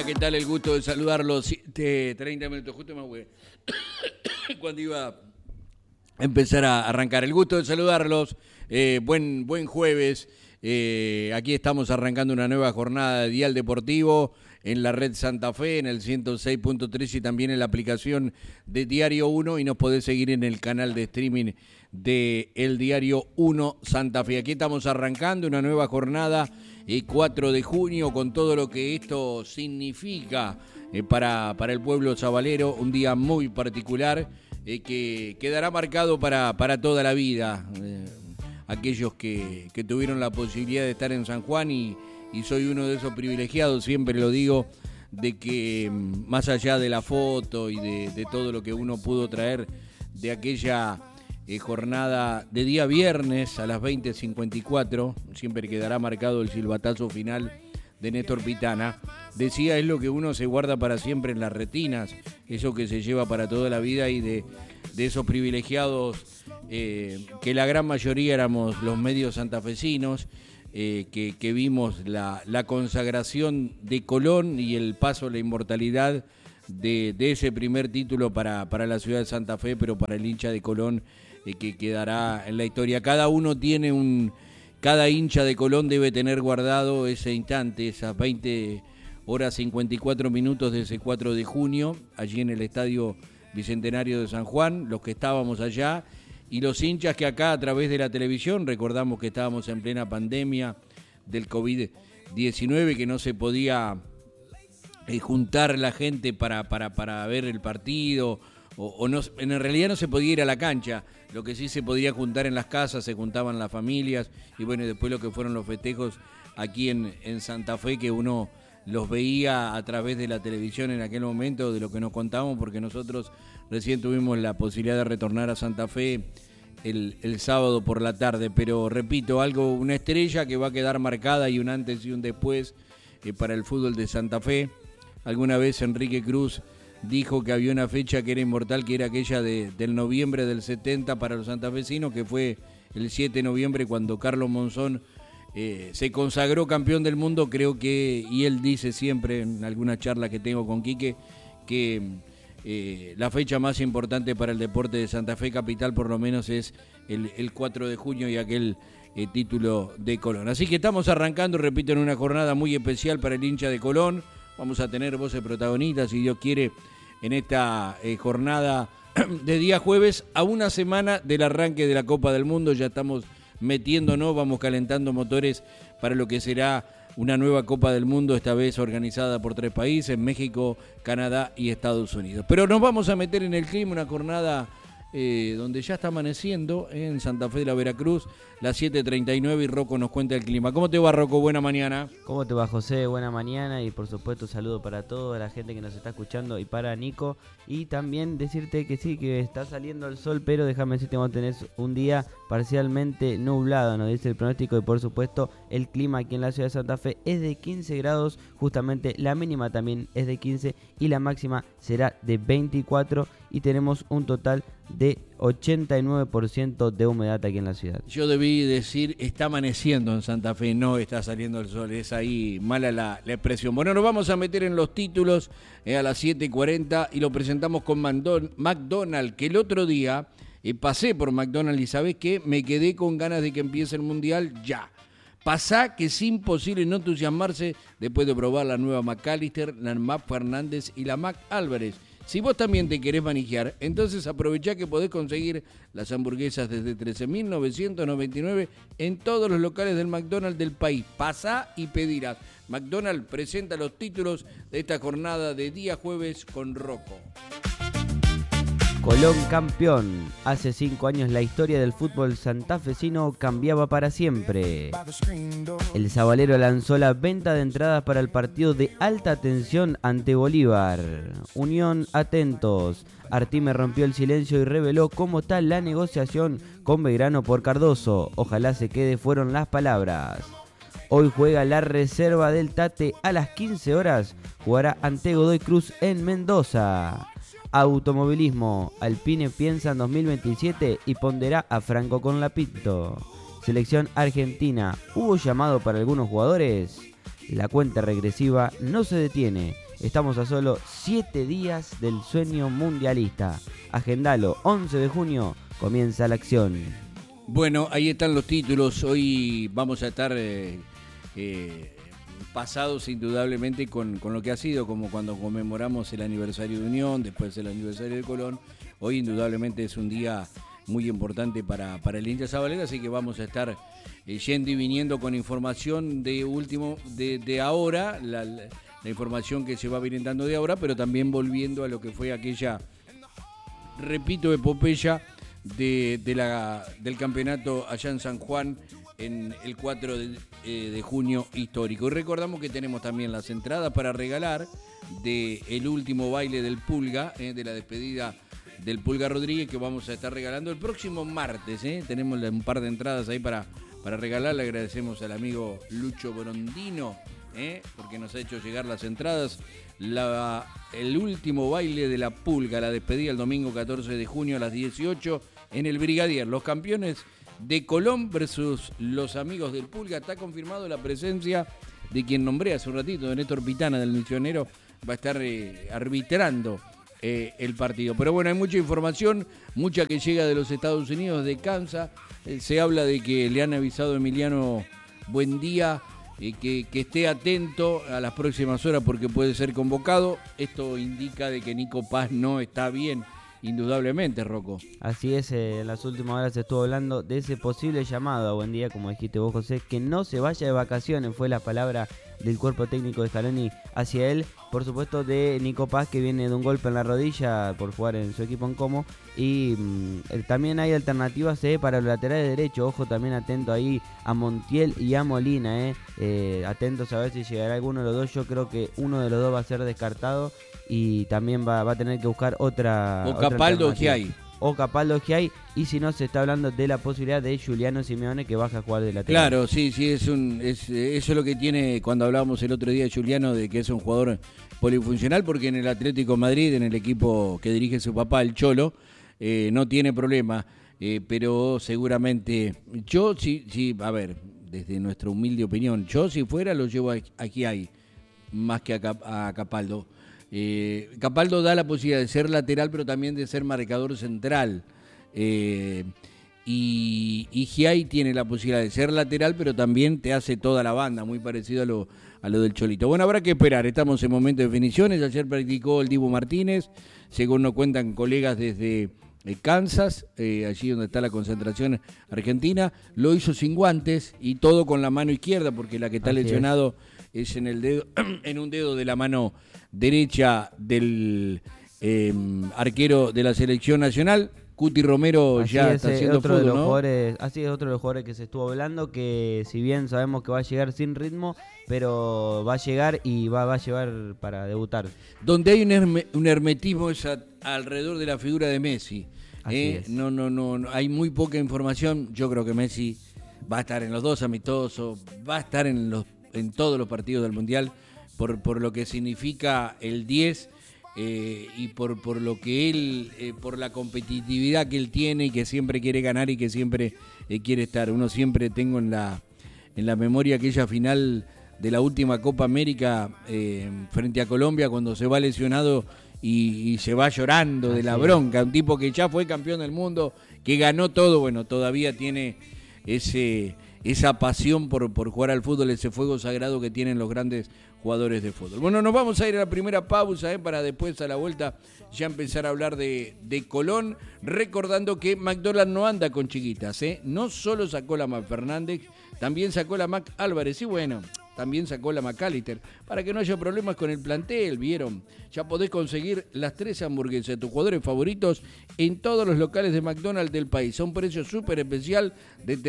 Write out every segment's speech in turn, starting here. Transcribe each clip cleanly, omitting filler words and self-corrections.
¿qué tal? El gusto de saludarlos. 30 minutos, justo me voy. Cuando iba a empezar a arrancar. El gusto de saludarlos. Buen jueves. Aquí estamos arrancando una nueva jornada de Dial Deportivo en la red Santa Fe, en el 106.3 y también en la aplicación de Diario 1, y nos podés seguir en el canal de streaming de El Diario 1 Santa Fe. Aquí estamos arrancando una nueva jornada, 4 de junio, con todo lo que esto significa para el pueblo sabalero, un día muy particular que quedará marcado para toda la vida. Aquellos que tuvieron la posibilidad de estar en San Juan, y soy uno de esos privilegiados, siempre lo digo, de que más allá de la foto y de todo lo que uno pudo traer de aquella jornada de día viernes a las 20:54, siempre quedará marcado el silbatazo final de Néstor Pitana. Decía, es lo que uno se guarda para siempre en las retinas, eso que se lleva para toda la vida, y de esos privilegiados que la gran mayoría éramos los medios santafesinos, que vimos la consagración de Colón y el paso a la inmortalidad de ese primer título para la ciudad de Santa Fe, pero para el hincha de Colón, que quedará en la historia. Cada hincha de Colón debe tener guardado ese instante, esas 20 horas 54 minutos de ese 4 de junio, allí en el Estadio Bicentenario de San Juan, los que estábamos allá, y los hinchas que acá a través de la televisión, recordamos que estábamos en plena pandemia del COVID-19, que no se podía juntar la gente para ver el partido, o no, en realidad no se podía ir a la cancha. Lo que sí se podía juntar en las casas, se juntaban las familias, y bueno, después lo que fueron los festejos aquí en Santa Fe, que uno los veía a través de la televisión en aquel momento, de lo que nos contábamos, porque nosotros recién tuvimos la posibilidad de retornar a Santa Fe el sábado por la tarde. Pero repito, una estrella que va a quedar marcada, y un antes y un después para el fútbol de Santa Fe. Alguna vez Enrique Cruz dijo que había una fecha que era inmortal, que era aquella del noviembre del 70 para los santafesinos, que fue el 7 de noviembre, cuando Carlos Monzón se consagró campeón del mundo. Creo que, y él dice siempre en alguna charla que tengo con Quique, que la fecha más importante para el deporte de Santa Fe capital, por lo menos, es el 4 de junio y aquel título de Colón. Así que estamos arrancando, repito, en una jornada muy especial para el hincha de Colón. Vamos a tener voces protagonistas, si Dios quiere, en esta jornada de día jueves, a una semana del arranque de la Copa del Mundo. Ya estamos metiéndonos, vamos calentando motores para lo que será una nueva Copa del Mundo, esta vez organizada por 3 países, México, Canadá y Estados Unidos. Pero nos vamos a meter en el clima, una jornada donde ya está amaneciendo en Santa Fe de la Veracruz, las 7:39, y Rocco nos cuenta el clima. ¿Cómo te va, Rocco? Buena mañana. ¿Cómo te va, José? Buena mañana, y por supuesto saludo para toda la gente que nos está escuchando, y para Nico, y también decirte que sí, que está saliendo el sol, pero déjame decirte, vamos a tener un día parcialmente nublado, nos dice el pronóstico, y por supuesto el clima aquí en la ciudad de Santa Fe es de 15 grados, justamente la mínima también es de 15 y la máxima será de 24, y tenemos un total de 89% de humedad aquí en la ciudad. Yo debí decir, está amaneciendo en Santa Fe, no está saliendo el sol, es ahí mala la expresión. Bueno, nos vamos a meter en los títulos a las 7:40, y lo presentamos con McDonald's, que el otro día pasé por McDonald's, y ¿sabés qué? Me quedé con ganas de que empiece el Mundial ya. Pasá que es imposible no entusiasmarse después de probar la nueva McAllister, la Mac Fernández y la Mac Álvarez. Si vos también te querés manijear, entonces aprovechá que podés conseguir las hamburguesas desde 13.999 en todos los locales del McDonald's del país. Pasá y pedirás. McDonald's presenta los títulos de esta jornada de día jueves con Rocco. Colón campeón. Hace 5 años la historia del fútbol santafesino cambiaba para siempre. El sabalero lanzó la venta de entradas para el partido de alta tensión ante Bolívar. Unión, atentos. Artime rompió el silencio y reveló cómo está la negociación con Belgrano por Cardoso. Ojalá se quede, fueron las palabras. Hoy juega la reserva del Tate a las 15 horas. Jugará ante Godoy Cruz en Mendoza. Automovilismo. Alpine piensa en 2027 y pondrá a Franco con la Pinto. Selección argentina. ¿Hubo llamado para algunos jugadores? La cuenta regresiva no se detiene Estamos a solo 7 días del sueño mundialista. Agendalo, 11 de junio comienza la acción. Bueno, ahí están los títulos. Hoy vamos a estar pasados indudablemente con lo que ha sido, como cuando conmemoramos el aniversario de Unión, después el aniversario de Colón. Hoy indudablemente es un día muy importante para el hincha sabalero, así que vamos a estar yendo y viniendo con información de ahora, la información que se va brindando de ahora, pero también volviendo a lo que fue aquella, repito, epopeya del campeonato allá en San Juan en el 4 de junio histórico. Y recordamos que tenemos también las entradas para regalar del último baile del Pulga, de la despedida del Pulga Rodríguez, que vamos a estar regalando el próximo martes. Tenemos un par de entradas ahí para regalar. Le agradecemos al amigo Lucho Borondino, porque nos ha hecho llegar las entradas. El último baile de la Pulga, la despedida el domingo 14 de junio a las 18 en el Brigadier. Los campeones de Colón versus los amigos del Pulga. Está confirmado la presencia de quien nombré hace un ratito, de Néstor Pitana, del Misionero. Va a estar arbitrando el partido. Pero bueno, hay mucha información, mucha que llega de los Estados Unidos, de Kansas. Se habla de que le han avisado a Emiliano Buendía que esté atento a las próximas horas porque puede ser convocado. Esto indica de que Nico Paz no está bien, indudablemente, Rocco. Así es, en las últimas horas se estuvo hablando de ese posible llamado a Buendía, como dijiste vos, José, que no se vaya de vacaciones, fue la palabra del cuerpo técnico de Scaloni hacia él. Por supuesto, de Nico Paz, que viene de un golpe en la rodilla por jugar en su equipo en Como. Y también hay alternativas para los laterales derechos. Ojo, también atento ahí a Montiel y a Molina. Atentos a ver si llegará alguno de los dos. Yo creo que uno de los dos va a ser descartado y también va a tener que buscar otra. O Capaldo que hay. O Capaldo que hay, y si no, se está hablando de la posibilidad de Giuliano Simeone, que baja a jugar de lateral. Claro, sí, eso es lo que tiene cuando hablábamos el otro día de Giuliano, de que es un jugador polifuncional, porque en el Atlético de Madrid, en el equipo que dirige su papá, el Cholo, no tiene problema, pero seguramente, yo sí, a ver, desde nuestra humilde opinión, yo si fuera lo llevo aquí ahí, más que a Capaldo. Capaldo da la posibilidad de ser lateral, pero también de ser marcador central. Y Giai tiene la posibilidad de ser lateral, pero también te hace toda la banda, muy parecido a lo del Cholito. Bueno, habrá que esperar, estamos en momento de definiciones. Ayer practicó el Dibu Martínez, según nos cuentan colegas desde Kansas, allí donde está la concentración argentina. Lo hizo sin guantes y todo con la mano izquierda, porque la que está lesionado es en el dedo, en un dedo de la mano derecha del arquero de la selección nacional. Cuti Romero así ya está haciendo fútbol, ¿no? Así es, otro de los jugadores que se estuvo hablando, que si bien sabemos que va a llegar sin ritmo, pero va a llegar y va a llevar para debutar. Donde hay un hermetismo es alrededor de la figura de Messi. No, hay muy poca información. Yo creo que Messi va a estar en los dos amistosos, va a estar en todos los partidos del Mundial, por lo que significa el 10 y por lo que él, por la competitividad que él tiene y que siempre quiere ganar y que siempre quiere estar. Uno siempre tengo en la memoria aquella final de la última Copa América frente a Colombia, cuando se va lesionado y se va llorando de la bronca. Un tipo que ya fue campeón del mundo, que ganó todo, bueno, todavía tiene esa pasión por jugar al fútbol, ese fuego sagrado que tienen los grandes jugadores de fútbol. Bueno, nos vamos a ir a la primera pausa para después a la vuelta ya empezar a hablar de Colón, recordando que McDonald's no anda con chiquitas, no solo sacó la Mac Fernández, también sacó la Mac Álvarez y bueno, también sacó la McAllister, para que no haya problemas con el plantel, ¿vieron? Ya podés conseguir las 3 hamburguesas de tus jugadores favoritos en todos los locales de McDonald's del país, a un precio súper especial de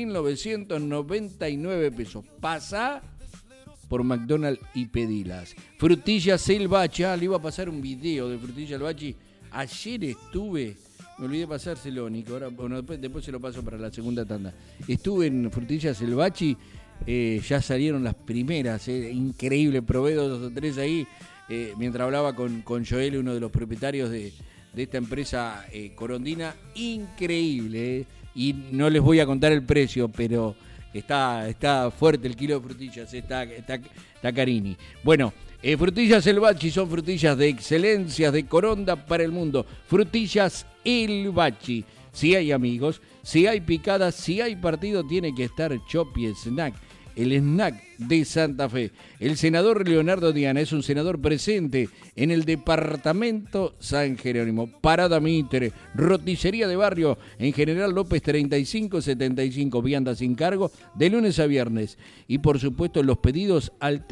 13.999 pesos. Pasá por McDonald's y pedilas. Frutilla Selvachi, le iba a pasar un video de Frutilla Selvachi. Ayer estuve, me olvidé pasárselo, Nico, ahora, bueno, después se lo paso para la segunda tanda. Estuve en Frutilla Selvachi, ya salieron las primeras, increíble, probé 2 o 3 ahí, mientras hablaba con Joel, uno de los propietarios de esta empresa corondina, increíble, y no les voy a contar el precio, pero está fuerte el kilo de frutillas, está Carini. Bueno, Frutillas El Bachi son frutillas de excelencia de Coronda para el mundo. Frutillas El Bachi. Si hay amigos, si hay picadas, si hay partido, tiene que estar Chopi Snack, el snack de Santa Fe. El senador Leonardo Diana es un senador presente en el departamento San Jerónimo. Parada Mitre, roticería de barrio, en General López 3575, vianda sin cargo, de lunes a viernes. Y por supuesto los pedidos al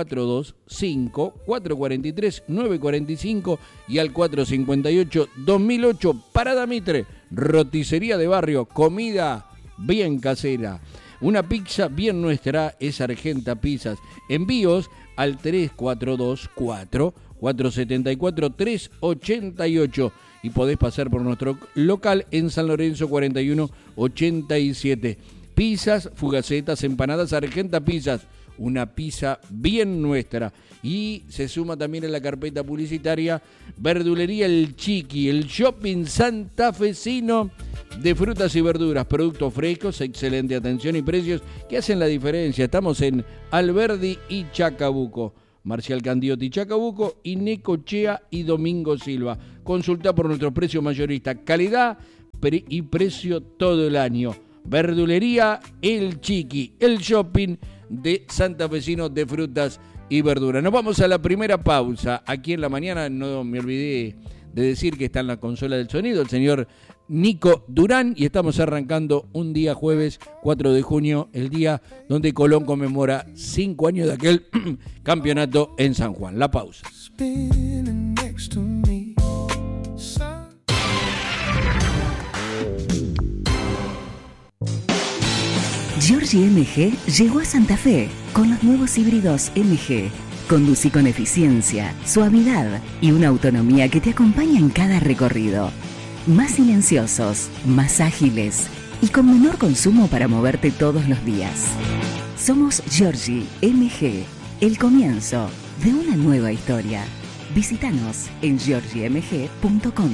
342-5-443-945 y al 458-2008. Parada Mitre, roticería de barrio, comida bien casera. Una pizza bien nuestra es Argenta Pizzas. Envíos al 342-474-388. Y podés pasar por nuestro local en San Lorenzo 4187. Pizzas, fugacetas, empanadas, Argenta Pizzas. Una pizza bien nuestra. Y se suma también en la carpeta publicitaria Verdulería El Chiqui, el shopping santafesino de frutas y verduras, productos frescos, excelente atención y precios que hacen la diferencia. Estamos en Alberdi y Chacabuco, Marcial Candiotti Chacabuco y Necochea y Domingo Silva. Consulta por nuestro precio mayorista, calidad y precio todo el año. Verdulería El Chiqui, el shopping de santafesino de frutas y verduras. Nos vamos a la primera pausa. Aquí en la mañana, no me olvidé de decir que está en la consola del sonido el señor Nico Durán, y estamos arrancando un día jueves 4 de junio, el día donde Colón conmemora 5 años de aquel campeonato en San Juan. La pausa. Giorgi MG llegó a Santa Fe con los nuevos híbridos MG. Conducí con eficiencia, suavidad y una autonomía que te acompaña en cada recorrido. Más silenciosos, más ágiles y con menor consumo para moverte todos los días. Somos Giorgi MG, el comienzo de una nueva historia. Visítanos en giorgimg.com.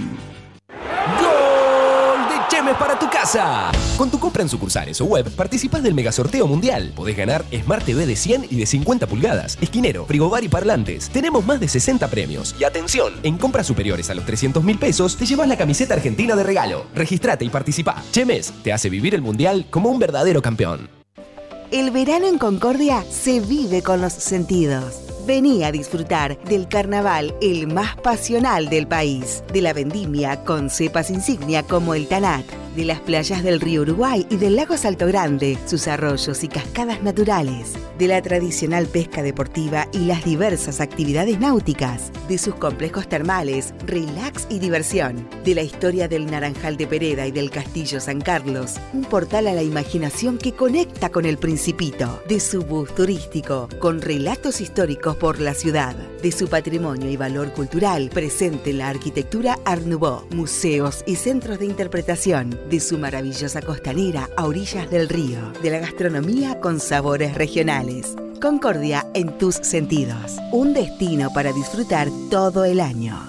Chemes para tu casa. Con tu compra en sucursales o web, participás del megasorteo mundial. Podés ganar Smart TV de 100 y de 50 pulgadas, esquinero, frigobar y parlantes. Tenemos más de 60 premios. Y atención, en compras superiores a los 300.000 pesos, te llevas la camiseta argentina de regalo. Registrate y participá. Chemes te hace vivir el mundial como un verdadero campeón. El verano en Concordia se vive con los sentidos. Vení a disfrutar del carnaval el más pasional del país, de la vendimia con cepas insignia como el Tanat, de las playas del río Uruguay y del lago Salto Grande, sus arroyos y cascadas naturales, de la tradicional pesca deportiva y las diversas actividades náuticas, de sus complejos termales, relax y diversión, de la historia del Naranjal de Pereda y del Castillo San Carlos, un portal a la imaginación que conecta con el Principito, de su bus turístico, con relatos históricos por la ciudad, de su patrimonio y valor cultural presente en la arquitectura Art Nouveau, museos y centros de interpretación, de su maravillosa costanera a orillas del río, de la gastronomía con sabores regionales. Concordia en tus sentidos, un destino para disfrutar todo el año.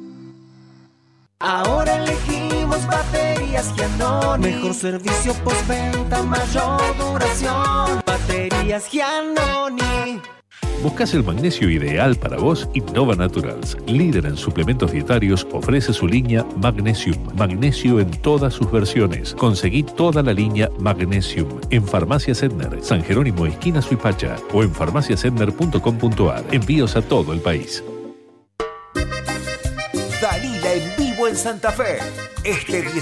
Ahora elegimos baterías Giannoni. Mejor servicio postventa, mayor duración. Baterías Giannoni. ¿Buscas el magnesio ideal para vos? Innova Naturals, líder en suplementos dietarios, ofrece su línea Magnesium. Magnesio en todas sus versiones. Conseguí toda la línea Magnesium en Farmacia Sedner, San Jerónimo, esquina Suipacha, o en farmaciasedner.com.ar. Envíos a todo el país. Dalila en vivo en Santa Fe. Este 19